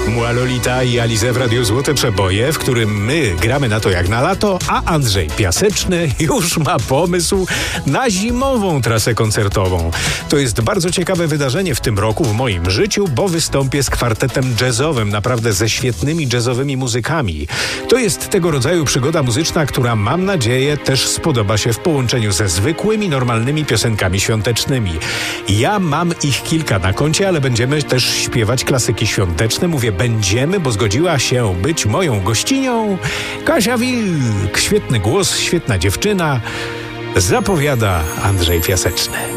Mła Lolita i Alize w Radiu Złote Przeboje, w którym my gramy na to jak na lato, a Andrzej Piaseczny już ma pomysł na zimową trasę koncertową. To jest bardzo ciekawe wydarzenie w tym roku w moim życiu, bo wystąpię z kwartetem jazzowym, naprawdę ze świetnymi jazzowymi muzykami. To jest tego rodzaju przygoda muzyczna, która mam nadzieję też spodoba się w połączeniu ze zwykłymi, normalnymi piosenkami świątecznymi. Ja mam ich kilka na koncie, ale będziemy też śpiewać klasyki świąteczne. Mówię będziemy, bo zgodziła się być moją gościnią Kasia Wilk. Świetny głos, świetna dziewczyna. Zapowiada Andrzej Piaseczny.